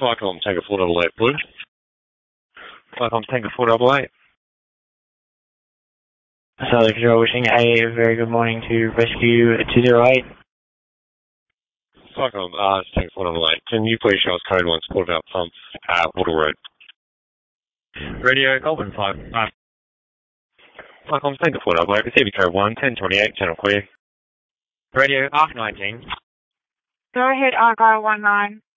Cyclone, Tango 488, please. Cyclone, Tango 488. Southern Control wishing a very good morning to Rescue 208. Cyclone, it's Tango 488. Can you please show us code 1 support about pump at Water Road? Radio, Golden 5. Cyclone, Tango 488, receiving code 1, 1028, channel clear. Radio, Arc 19. Go ahead, Argyle 19.